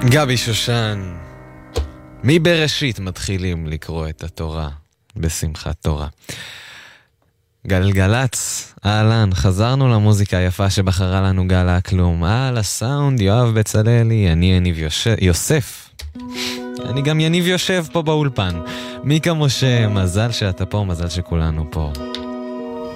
גבי שושן, מבראשית מתחילים לקרוא את התורה בשמחת תורה. גלגלץ, אהלן, חזרנו למוזיקה היפה שבחרה לנו גלה כלום. על הסאונד יואב בצללי, אני יניב יוסף. אני גם יניב יושב פה באולפן. מיקה משה, מזל שאתה פה, מזל שכולנו פה.